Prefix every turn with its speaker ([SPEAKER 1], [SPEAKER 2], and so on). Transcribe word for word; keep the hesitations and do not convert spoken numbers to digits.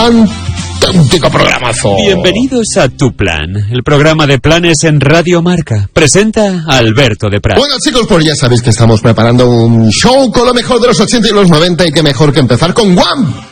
[SPEAKER 1] auténtico programazo.
[SPEAKER 2] Bienvenidos a Tu Plan, el programa de planes en Radio Marca. Presenta a Alberto de Prat.
[SPEAKER 1] Bueno, chicos, pues ya sabéis que estamos preparando un show con lo mejor de los ochenta y los noventa, y qué mejor que empezar con Guam.